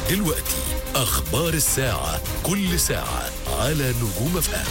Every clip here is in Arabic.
دلوقتي أخبار الساعة، كل ساعة على نجوم FM.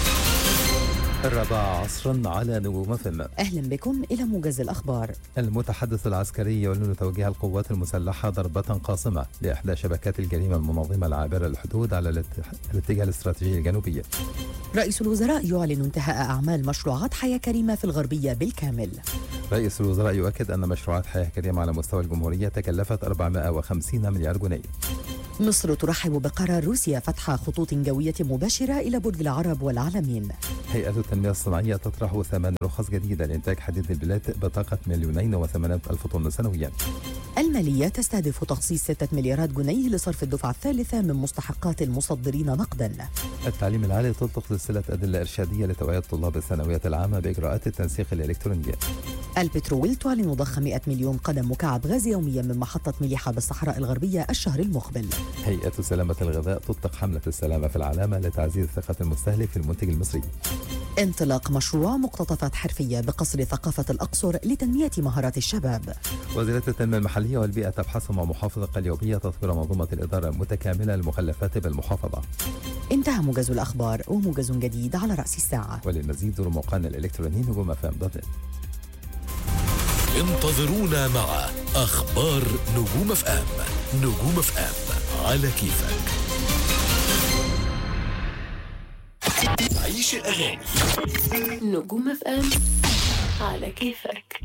4 على نجوم FM. أهلا بكم إلى موجز الأخبار. المتحدث العسكري يعلن توجيه القوات المسلحة ضربة قاصمة لإحدى شبكات الجريمة المنظمة العابرة للحدود على الاتجاه الاستراتيجي الجنوبي. رئيس الوزراء يعلن انتهاء أعمال مشروعات حياة كريمة في الغربية بالكامل. رئيس الوزراء يؤكد أن مشروعات حياة كريمة على مستوى الجمهورية تكلفت 450 مليار جنيه. مصر ترحب بقرار روسيا فتح خطوط جوية مباشرة إلى برج العرب والعلمين. هيئة التنمية الصناعية تطرح 8 رخص جديدة لإنتاج حديد البلاد بطاقة 2,800,000 طن سنويا. المالية تستهدف تخصيص 6 مليارات جنيه لصرف الدفعة الثالثة من مستحقات المصدرين نقدا. التعليم العالي تطلق سلسلة أدلة إرشادية لتوعية طلاب الثانوية العامة بإجراءات التنسيق الإلكترونية. البترول تعلن ضخ 100 مليون قدم مكعب غاز يوميا من محطة مليحة بالصحراء الغربية الشهر المقبل. هيئة سلامة الغذاء تطلق حملة السلامة في العلامة لتعزيز ثقة المستهلك في المنتج المصري. انطلاق مشروع مقتطفات حرفية بقصر ثقافة الأقصر لتنمية مهارات الشباب. وزارة التنمية المحلية والبيئة تبحث مع محافظة القليوبية تطوير منظومة الإدارة المتكاملة للمخلفات بالمحافظة. انتهى موجز الأخبار وموجز جديد على رأس الساعة. وللمزيد زوروا موقعنا الإلكتروني nujumfm.net. انتظرونا مع أخبار نجوم FM. نجوم FM على كيفك. عيش الأغاني. نجوم FM على كيفك.